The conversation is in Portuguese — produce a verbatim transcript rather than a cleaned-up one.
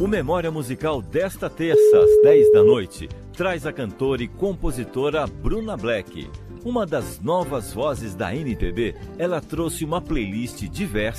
O Memória Musical desta terça, às dez da noite, traz a cantora e compositora Bruna Black. Uma das novas vozes da M P B, ela trouxe uma playlist diversa